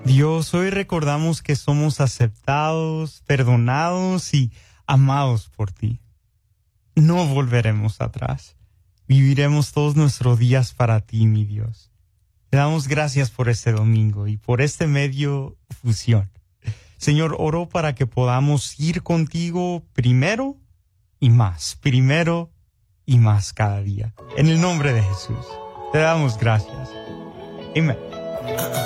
Dios, hoy recordamos que somos aceptados, perdonados y amados por ti. No volveremos atrás. Viviremos todos nuestros días para ti, mi Dios. Te damos gracias por este domingo y por este medio Fusión. Señor, oro para que podamos ir contigo primero y más cada día. En el nombre de Jesús, te damos gracias. Amén.